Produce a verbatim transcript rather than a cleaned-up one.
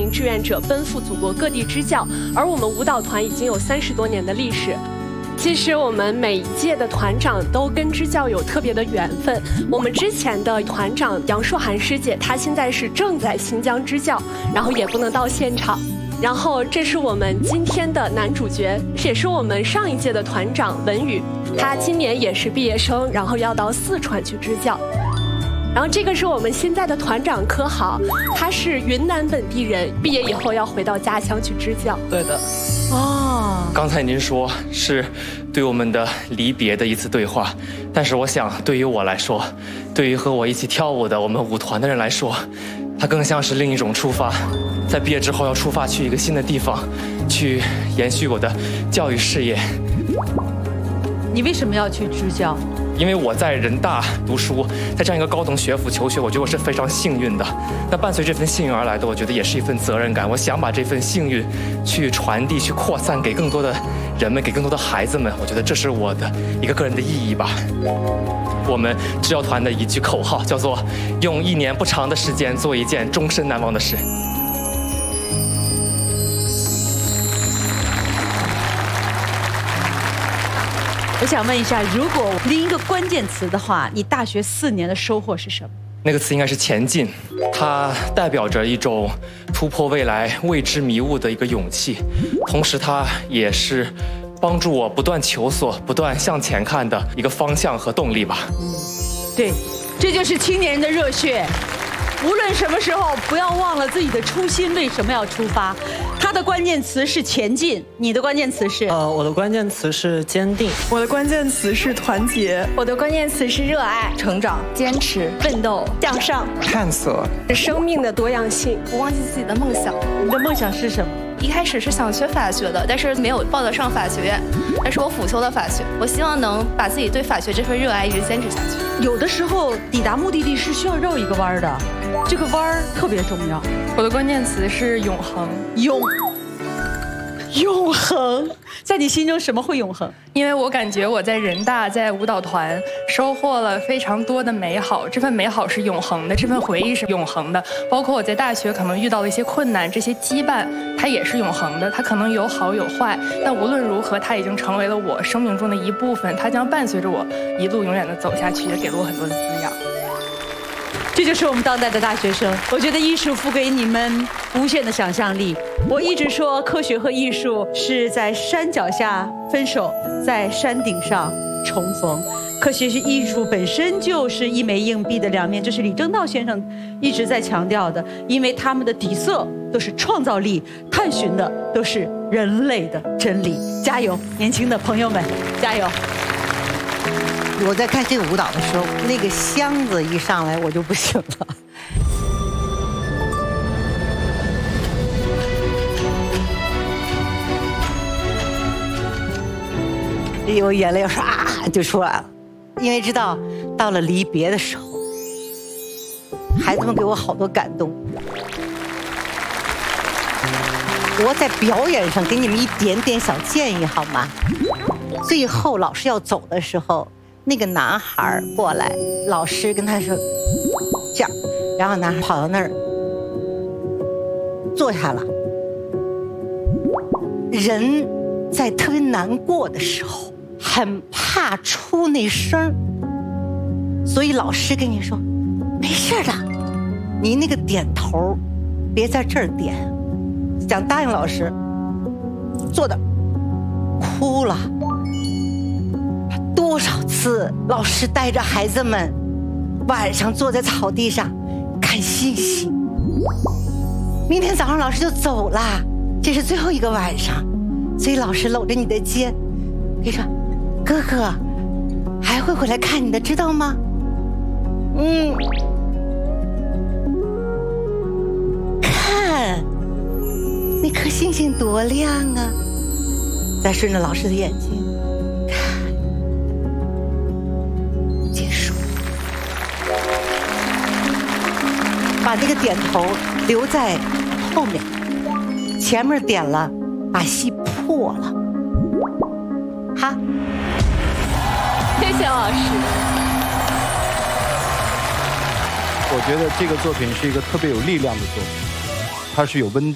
名志愿者奔赴祖国各地支教，而我们舞蹈团已经有三十多年的历史。其实我们每一届的团长都跟支教有特别的缘分。我们之前的团长杨硕涵师姐，她现在是正在新疆支教，然后也不能到现场。然后这是我们今天的男主角，也是我们上一届的团长文宇，他今年也是毕业生，然后要到四川去支教。然后这个是我们现在的团长柯豪，他是云南本地人，毕业以后要回到家乡去支教。 对的。 哦， 刚才您说是对我们的离别的一次对话，但是我想对于我来说，对于和我一起跳舞的我们舞团的人来说，它更像是另一种出发。在毕业之后要出发去一个新的地方，去延续我的教育事业。 你为什么要去支教？ 因为我在人大读书，在这样一个高等学府求学，我觉得我是非常幸运的。那伴随这份幸运而来的，我觉得也是一份责任感。我想把这份幸运去传递、去扩散给更多的人们，给更多的孩子们。我觉得这是我的一个个人的意义吧。我们支教团的一句口号叫做“用一年不长的时间做一件终身难忘的事”。 我想问一下，如果拎一个关键词的话，你大学四年的收获是什么？ 那个词应该是前进，它代表着一种突破未来未知迷雾的一个勇气，同时它也是帮助我不断求索、不断向前看的一个方向和动力吧。 对，这就是青年人的热血。无论什么时候，不要忘了自己的初心，为什么要出发？他的关键词是前进，你的关键词是？ 呃，我的关键词是坚定， 我的关键词是团结， 我的关键词是热爱、 成长、 坚持、奋斗、向上、 探索， 生命的多样性。 不忘记自己的梦想。 你的梦想是什么？ 一开始是想学法学的，但是没有报得上法学院，但是我辅修了法学。我希望能把自己对法学这份热爱一直坚持下去。 有的时候抵达目的地是需要绕一个弯的，这个弯儿特别重要。 我的关键词是永恒。 永永恒，在你心中什么会永恒？ 因为我感觉我在人大在舞蹈团收获了非常多的美好，这份美好是永恒的，这份回忆是永恒的。包括我在大学可能遇到了一些困难，这些羁绊它也是永恒的，它可能有好有坏，但无论如何，它已经成为了我生命中的一部分，它将伴随着我一路永远的走下去，也给了我很多的滋养。 这就是我们当代的大学生。我觉得艺术赋给你们无限的想象力。我一直说，科学和艺术是在山脚下分手，在山顶上重逢。科学是艺术本身就是一枚硬币的两面，这是李政道先生一直在强调的，因为他们的底色都是创造力，探寻的都是人类的真理。加油，年轻的朋友们，加油！ 我在看这个舞蹈的时候，那个箱子一上来我就不行了。我眼泪唰就出来了，因为知道到了离别的时候，孩子们给我好多感动。我在表演上给你们一点点小建议好吗？最后老师要走的时候，那个男孩过来，老师跟他说这样，然后男孩跑到那儿坐下了。人在特别难过的时候很怕出那声，所以老师跟你说没事的，你那个点头别在这儿点，想答应老师，坐的哭了。多少次老师带着孩子们晚上坐在草地上看星星，明天早上老师就走了，这是最后一个晚上，所以老师搂着你的肩跟你说哥哥还会回来看你的，知道吗？嗯，看那颗星星多亮啊，再顺着老师的眼睛看，结束。把这个点头留在后面，前面点了把戏破了。好， 谢谢老师。 我觉得这个作品是一个特别有力量的作品，它是有温度。